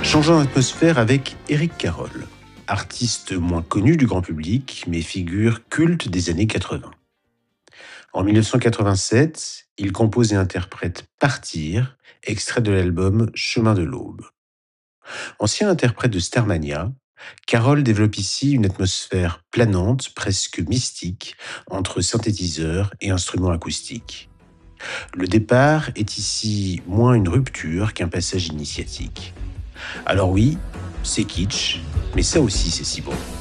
Changeons d'atmosphère avec Éric Carroll, artiste moins connu du grand public, mais figure culte des années 80. En 1987, il compose et interprète Partir, extrait de l'album Chemin de l'Aube. Ancien interprète de Starmania, Carroll développe ici une atmosphère planante, presque mystique, entre synthétiseurs et instruments acoustiques. Le départ est ici moins une rupture qu'un passage initiatique. Alors oui, c'est kitsch, mais ça aussi c'est si beau.